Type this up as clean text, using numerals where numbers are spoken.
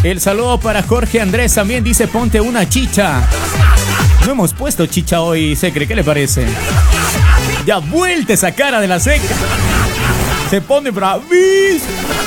El saludo para Jorge Andrés también dice ponte una chicha. No hemos puesto chicha hoy, Secre, ¿qué le parece? Ya vuelta esa cara de la Secre. Se pone bravísimo.